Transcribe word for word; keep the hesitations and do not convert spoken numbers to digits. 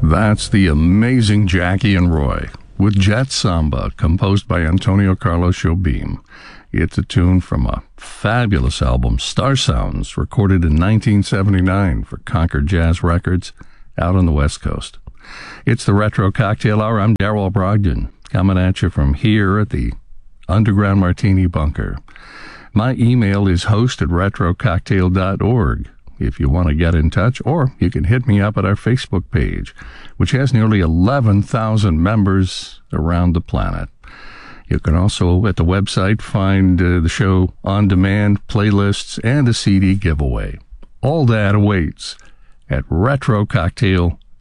That's the amazing Jackie and Roy with Jet Samba, composed by Antonio Carlos Jobim. It's a tune from a fabulous album, Star Sounds, recorded in nineteen seventy-nine for Concord Jazz Records out on the West Coast. It's the Retro Cocktail Hour. I'm Darrell Brogdon, coming at you from here at the Underground Martini Bunker. My email is host at retro cocktail dot org if you want to get in touch, or you can hit me up at our Facebook page, which has nearly eleven thousand members around the planet. You can also, at the website, find uh, the show on demand, playlists, and a C D giveaway. All that awaits at retro cocktail